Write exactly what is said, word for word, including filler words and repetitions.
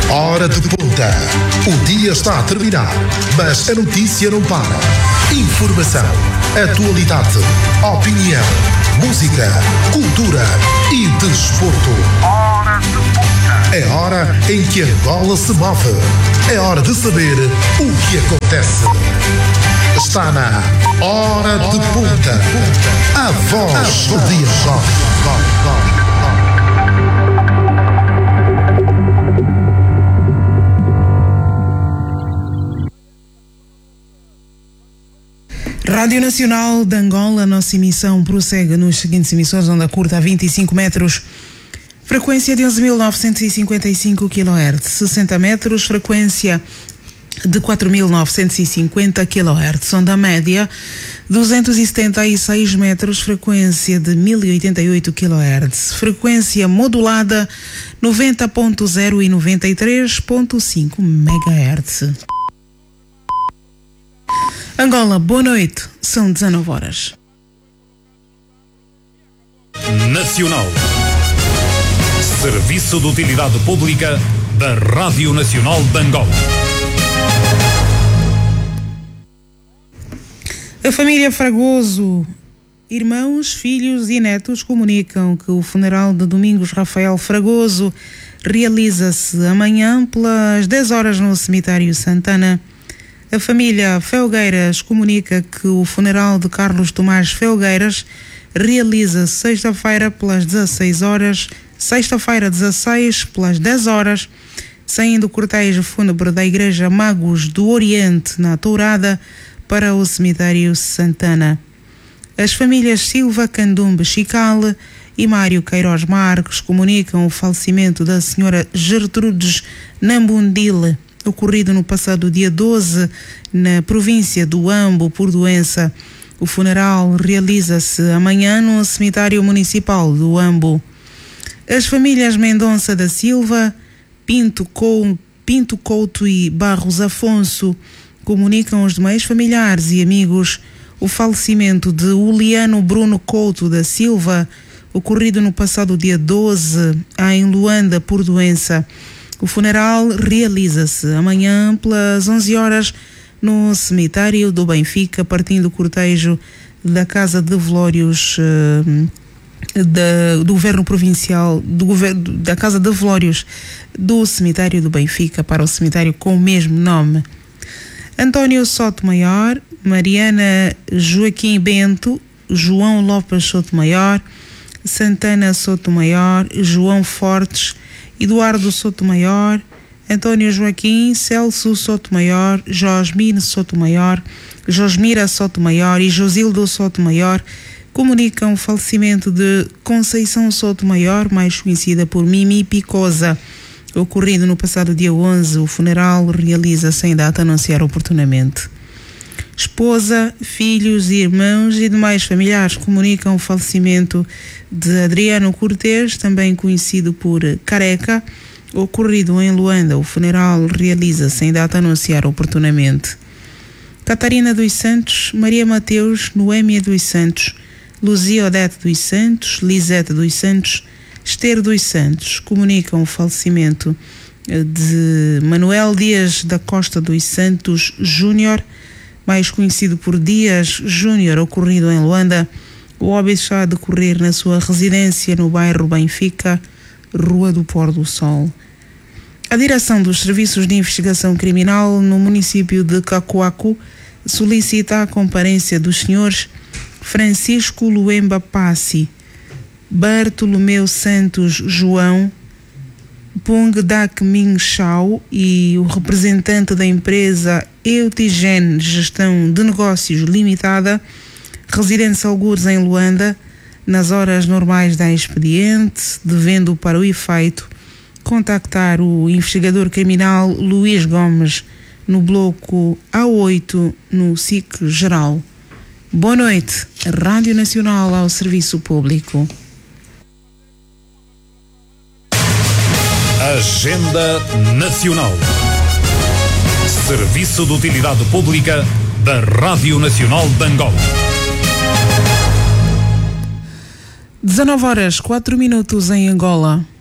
Hora de ponta. O dia está a terminar, mas a notícia não para. Informação, atualidade, opinião, música, cultura e desporto. Hora de ponta. É hora em que Angola se move. É hora de saber o que acontece. Está na Hora de Ponta. A voz do dia. Rádio Nacional de Angola, nossa emissão prossegue nos seguintes emissores, onda curta a vinte e cinco metros, frequência de onze mil novecentos e cinquenta e cinco quilohertz, sessenta metros, frequência de quatro mil novecentos e cinquenta quilohertz, onda média duzentos e setenta e seis metros, frequência de mil e oitenta e oito quilohertz, frequência modulada noventa ponto zero e noventa e três ponto cinco megahertz. Angola, boa noite, são dezanove horas. Nacional. Serviço de Utilidade Pública da Rádio Nacional de Angola. A família Fragoso, irmãos, filhos e netos comunicam que o funeral de Domingos Rafael Fragoso realiza-se amanhã pelas dez horas no cemitério Santana. A família Felgueiras comunica que o funeral de Carlos Tomás Felgueiras realiza-se sexta-feira pelas dezasseis horas, sexta-feira dezasseis pelas dez horas, saindo o cortejo fúnebre da Igreja Magos do Oriente, na Tourada, para o cemitério Santana. As famílias Silva Candumbe Chicale e Mário Queiroz Marques comunicam o falecimento da senhora Gertrudes Nambundile, ocorrido no passado dia doze, na província do Ambo, por doença. O funeral realiza-se amanhã no cemitério municipal do Ambo. As famílias Mendonça da Silva, Pinto, Couto, Pinto Couto e Barros Afonso comunicam aos demais familiares e amigos o falecimento de Uliano Bruno Couto da Silva, ocorrido no passado dia doze, em Luanda, por doença. O funeral realiza-se amanhã pelas onze horas no cemitério do Benfica, partindo o cortejo da Casa de Velórios uh, da, do Governo Provincial, do governo, da Casa de Velórios do cemitério do Benfica para o cemitério com o mesmo nome. António Sotomayor, Mariana Joaquim Bento, João Lopes Sotomayor, Santana Sotomayor, João Fortes, Eduardo Sotomayor, António Joaquim, Celso Sotomayor, Josmine Sotomayor, Josmira Sotomayor e Josildo Sotomayor comunicam o falecimento de Conceição Sotomayor, mais conhecida por Mimi Picosa, ocorrido no passado dia onze. O funeral realiza-se em data a anunciar oportunamente. Esposa, filhos, irmãos e demais familiares comunicam o falecimento de Adriano Cortês, também conhecido por Careca, ocorrido em Luanda. O funeral realiza-se em data a anunciar oportunamente. Catarina dos Santos, Maria Mateus, Noémia dos Santos, Luzia Odete dos Santos, Lisete dos Santos, Esther dos Santos comunicam o falecimento de Manuel Dias da Costa dos Santos Júnior, mais conhecido por Dias Júnior, ocorrido em Luanda. O óbito está a decorrer na sua residência no bairro Benfica, Rua do Pôr do Sol. A direção dos Serviços de Investigação Criminal no município de Cacoaco solicita a comparência dos senhores Francisco Luemba Passi, Bartolomeu Santos João, Pung Dak Ming Chau e o representante da empresa Eutigen Gestão de Negócios Limitada, residente algures em Luanda, nas horas normais da expediente, devendo para o efeito contactar o investigador criminal Luís Gomes no bloco A oito no S I C Geral. Boa noite, Rádio Nacional ao serviço público. Agenda Nacional. Serviço de Utilidade Pública da Rádio Nacional de Angola. dezanove horas, quatro minutos em Angola.